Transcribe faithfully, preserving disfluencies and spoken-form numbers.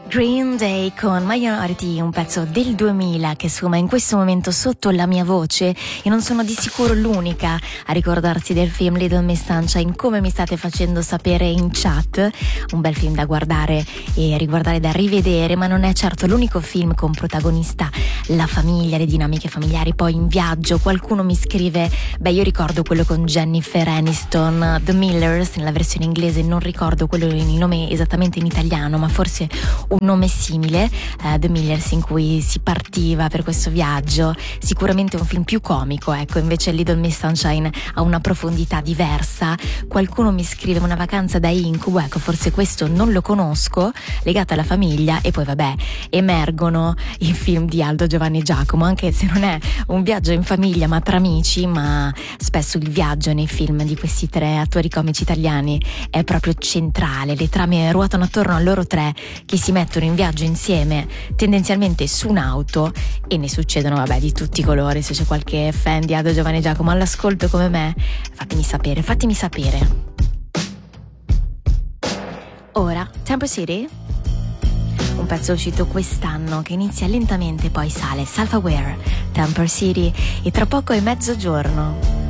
Green Day con Minority, un pezzo del duemila che sfuma in questo momento sotto la mia voce, e non sono di sicuro l'unica a ricordarsi del film Little Miss Sunshine, come mi state facendo sapere in chat. Un bel film da guardare e riguardare, da rivedere, ma non è certo l'unico film con protagonista la famiglia, le dinamiche familiari. Poi in viaggio qualcuno mi scrive: beh, io ricordo quello con Jennifer Aniston, The Millers nella versione inglese, non ricordo quello, il nome esattamente in italiano, ma forse un nome simile, uh, The Millers, in cui si partiva per questo viaggio. Sicuramente un film più comico, ecco, invece Little Miss Sunshine ha una profondità diversa. Qualcuno mi scrive Una vacanza da incubo, ecco, forse questo non lo conosco, legato alla famiglia. E poi vabbè, emergono i film di Aldo, Giovanni e Giacomo, anche se non è un viaggio in famiglia ma tra amici, ma spesso il viaggio nei film di questi tre attori comici italiani è proprio centrale. Le trame ruotano attorno a loro tre che si mettono in viaggio insieme, tendenzialmente su un'auto, e ne succedono vabbè di tutti i colori. Se c'è qualche fan di Aldo, Giovanni e Giacomo all'ascolto come me, fatemi sapere, fatemi sapere. Ora, Temper City, un pezzo uscito quest'anno che inizia lentamente poi sale, Self-Aware, Temper City, e tra poco è mezzogiorno.